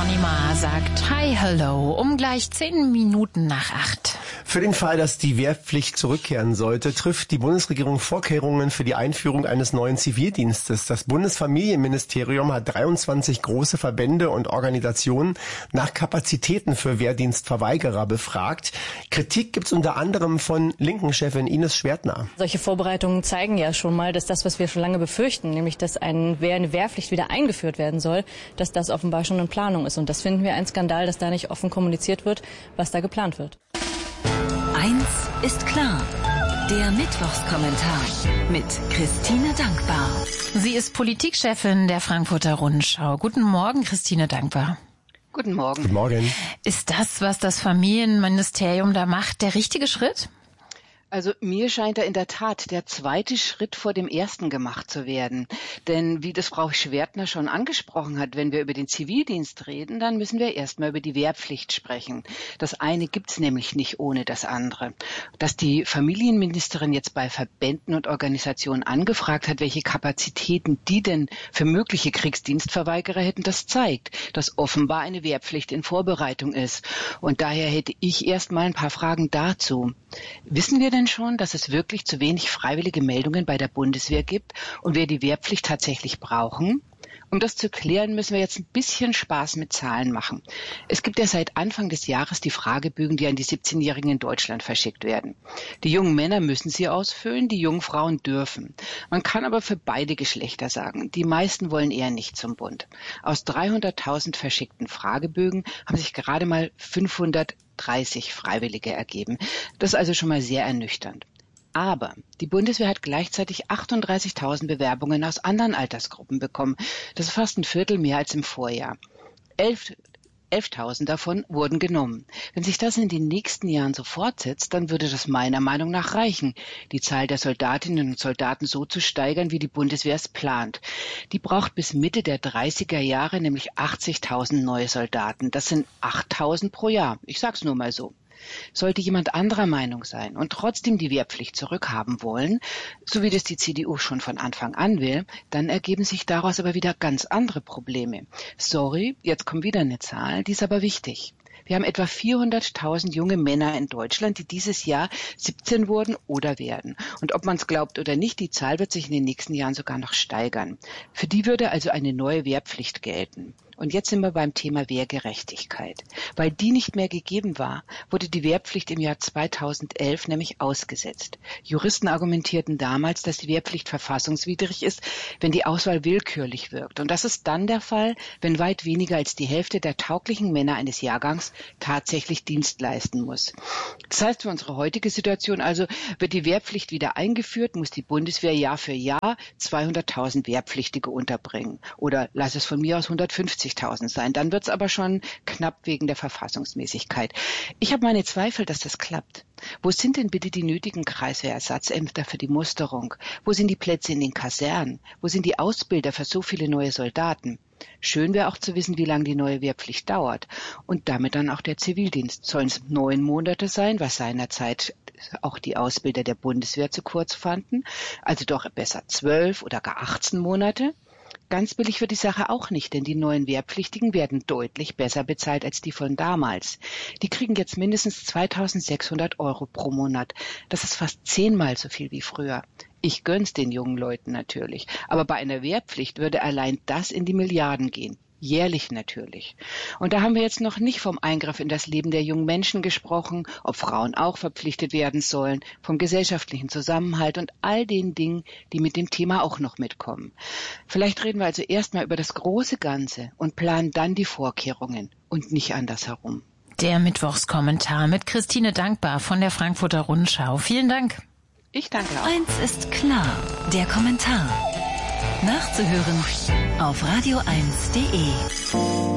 Ronnie Ma sagt Hi, hello, um gleich 10 Minuten nach 8. Für den Fall, dass die Wehrpflicht zurückkehren sollte, trifft die Bundesregierung Vorkehrungen für die Einführung eines neuen Zivildienstes. Das Bundesfamilienministerium hat 23 große Verbände und Organisationen nach Kapazitäten für Wehrdienstverweigerer befragt. Kritik gibt's unter anderem von Linken-Chefin Ines Schwertner. Solche Vorbereitungen zeigen ja schon mal, dass das, was wir schon lange befürchten, nämlich dass eine Wehrpflicht wieder eingeführt werden soll, dass das offenbar schon in Planung ist. Und das finden wir ein Skandal, dass da nicht offen kommuniziert wird, was da geplant wird. Eins ist klar. Der Mittwochskommentar mit Christine Dankbar. Sie ist Politikchefin der Frankfurter Rundschau. Guten Morgen, Christine Dankbar. Guten Morgen. Guten Morgen. Ist das, was das Familienministerium da macht, der richtige Schritt? Also mir scheint da in der Tat der zweite Schritt vor dem ersten gemacht zu werden. Denn wie das Frau Schwertner schon angesprochen hat, wenn wir über den Zivildienst reden, dann müssen wir erstmal über die Wehrpflicht sprechen. Das eine gibt's nämlich nicht ohne das andere. Dass die Familienministerin jetzt bei Verbänden und Organisationen angefragt hat, welche Kapazitäten die denn für mögliche Kriegsdienstverweigerer hätten, das zeigt, dass offenbar eine Wehrpflicht in Vorbereitung ist. Und daher hätte ich erstmal ein paar Fragen dazu. Wissen wir denn schon, dass es wirklich zu wenig freiwillige Meldungen bei der Bundeswehr gibt und wir die Wehrpflicht tatsächlich brauchen? Um das zu klären, müssen wir jetzt ein bisschen Spaß mit Zahlen machen. Es gibt ja seit Anfang des Jahres die Fragebögen, die an die 17-Jährigen in Deutschland verschickt werden. Die jungen Männer müssen sie ausfüllen, die jungen Frauen dürfen. Man kann aber für beide Geschlechter sagen, die meisten wollen eher nicht zum Bund. Aus 300.000 verschickten Fragebögen haben sich gerade mal 530 Freiwillige ergeben. Das ist also schon mal sehr ernüchternd. Aber die Bundeswehr hat gleichzeitig 38.000 Bewerbungen aus anderen Altersgruppen bekommen. Das ist fast ein Viertel mehr als im Vorjahr. 11.000 davon wurden genommen. Wenn sich das in den nächsten Jahren so fortsetzt, dann würde das meiner Meinung nach reichen, die Zahl der Soldatinnen und Soldaten so zu steigern, wie die Bundeswehr es plant. Die braucht bis Mitte der 30er Jahre nämlich 80.000 neue Soldaten. Das sind 8.000 pro Jahr. Ich sag's nur mal so. Sollte jemand anderer Meinung sein und trotzdem die Wehrpflicht zurückhaben wollen, so wie das die CDU schon von Anfang an will, dann ergeben sich daraus aber wieder ganz andere Probleme. Sorry, jetzt kommt wieder eine Zahl, die ist aber wichtig. Wir haben etwa 400.000 junge Männer in Deutschland, die dieses Jahr 17 wurden oder werden. Und ob man es glaubt oder nicht, die Zahl wird sich in den nächsten Jahren sogar noch steigern. Für die würde also eine neue Wehrpflicht gelten. Und jetzt sind wir beim Thema Wehrgerechtigkeit. Weil die nicht mehr gegeben war, wurde die Wehrpflicht im Jahr 2011 nämlich ausgesetzt. Juristen argumentierten damals, dass die Wehrpflicht verfassungswidrig ist, wenn die Auswahl willkürlich wirkt. Und das ist dann der Fall, wenn weit weniger als die Hälfte der tauglichen Männer eines Jahrgangs tatsächlich Dienst leisten muss. Das heißt, für unsere heutige Situation also, wird die Wehrpflicht wieder eingeführt, muss die Bundeswehr Jahr für Jahr 200.000 Wehrpflichtige unterbringen. Oder lass es von mir aus 150.000 sein. Dann wird es aber schon knapp wegen der Verfassungsmäßigkeit. Ich habe meine Zweifel, dass das klappt. Wo sind denn bitte die nötigen Kreiswehrersatzämter für die Musterung? Wo sind die Plätze in den Kasernen? Wo sind die Ausbilder für so viele neue Soldaten? Schön wäre auch zu wissen, wie lange die neue Wehrpflicht dauert. Und damit dann auch der Zivildienst. Sollen es 9 Monate sein, was seinerzeit auch die Ausbilder der Bundeswehr zu kurz fanden? Also doch besser 12 oder gar 18 Monate? Ganz billig wird die Sache auch nicht, denn die neuen Wehrpflichtigen werden deutlich besser bezahlt als die von damals. Die kriegen jetzt mindestens 2.600 € pro Monat. Das ist fast 10-mal so viel wie früher. Ich gönn's den jungen Leuten natürlich. Aber bei einer Wehrpflicht würde allein das in die Milliarden gehen. Jährlich natürlich. Und da haben wir jetzt noch nicht vom Eingriff in das Leben der jungen Menschen gesprochen, ob Frauen auch verpflichtet werden sollen, vom gesellschaftlichen Zusammenhalt und all den Dingen, die mit dem Thema auch noch mitkommen. Vielleicht reden wir also erstmal über das große Ganze und planen dann die Vorkehrungen und nicht andersherum. Der Mittwochskommentar mit Christine Dankbar von der Frankfurter Rundschau. Vielen Dank. Ich danke auch. Eins ist klar, der Kommentar. Nachzuhören auf radio1.de.